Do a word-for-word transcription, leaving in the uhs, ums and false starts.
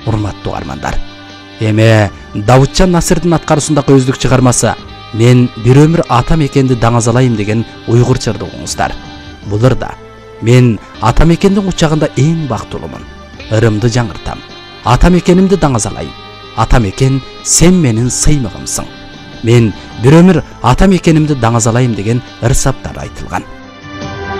урматтуу армандар. Эме Давытжан Насырдын аткаруусундагы өздүк чыгармасы «Мен бир өмүр ата мекенди даңазалайм» деген уйгур жырды угуңуздар. Бул ырда «Мен ата мекендин учагында эң бактылуумун. Ырымды жаңыртам. Ата мекенимди даңазалайм. Ата мекен, сен менин сыймыгымсың. Мен бир өмүр ата мекенимди даңазалайм» деген ыр саптар айтылган.